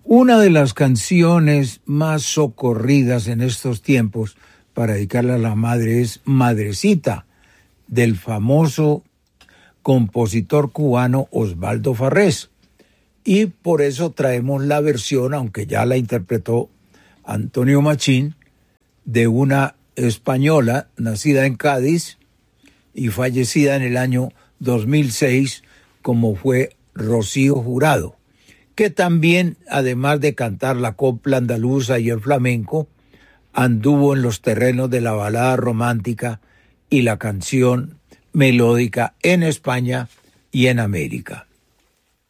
Una de las canciones más socorridas en estos tiempos para dedicarle a la madre es Madrecita, del famoso compositor cubano Osvaldo Farrés. Y por eso traemos la versión, aunque ya la interpretó Antonio Machín, de una española nacida en Cádiz y fallecida en el año 2006, como fue Rocío Jurado, que también, además de cantar la copla andaluza y el flamenco, anduvo en los terrenos de la balada romántica y la canción melódica en España y en América.